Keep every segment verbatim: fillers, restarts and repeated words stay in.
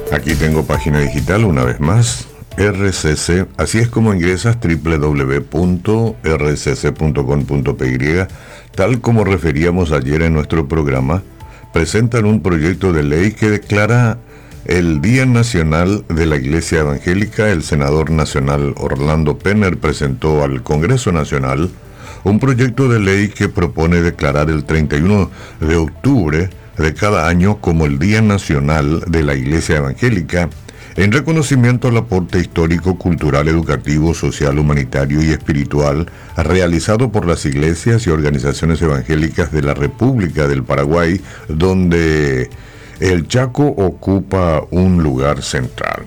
Aquí tengo página digital una vez más, R C C, así es como ingresas doble u doble u doble u punto r c c punto com punto p y, tal como referíamos ayer en nuestro programa. Presentan un proyecto de ley que declara el Día Nacional de la Iglesia Evangélica. El senador nacional Orlando Penner presentó al Congreso Nacional un proyecto de ley que propone declarar el treinta y uno de octubre de cada año como el Día Nacional de la Iglesia Evangélica, en reconocimiento al aporte histórico, cultural, educativo, social, humanitario y espiritual realizado por las iglesias y organizaciones evangélicas de la República del Paraguay, donde el Chaco ocupa un lugar central.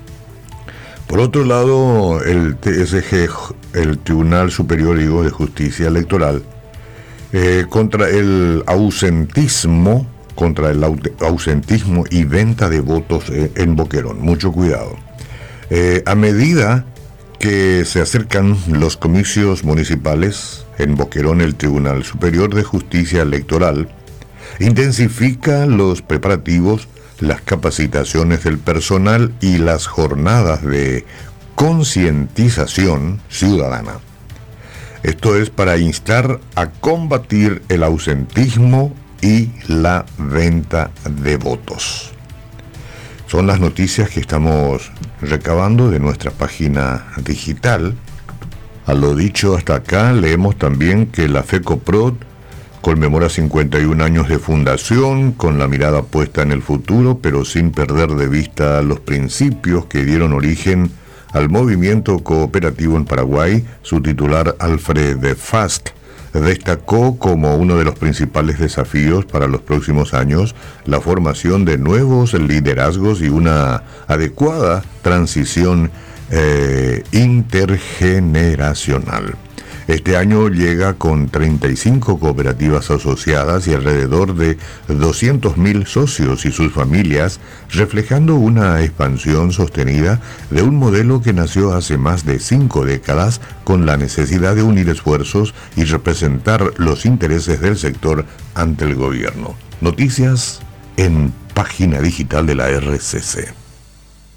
Por otro lado, el T S G, el Tribunal Superior digo, de Justicia Electoral, eh, contra el ausentismo, contra el ausentismo y venta de votos eh, en Boquerón. Mucho cuidado. Eh, a medida que se acercan los comicios municipales en Boquerón, el Tribunal Superior de Justicia Electoral intensifica los preparativos, las capacitaciones del personal y las jornadas de concientización ciudadana. Esto es para instar a combatir el ausentismo y la venta de votos. Son las noticias que estamos recabando de nuestra página digital. A lo dicho hasta acá, leemos también que la FECOPROD conmemora cincuenta y un años de fundación, con la mirada puesta en el futuro, pero sin perder de vista los principios que dieron origen al movimiento cooperativo en Paraguay. Su titular, Alfred de Fast, destacó como uno de los principales desafíos para los próximos años la formación de nuevos liderazgos y una adecuada transición eh, intergeneracional. Este año llega con treinta y cinco cooperativas asociadas y alrededor de doscientos mil socios y sus familias, reflejando una expansión sostenida de un modelo que nació hace más de cinco décadas con la necesidad de unir esfuerzos y representar los intereses del sector ante el gobierno. Noticias en página digital de la R C C.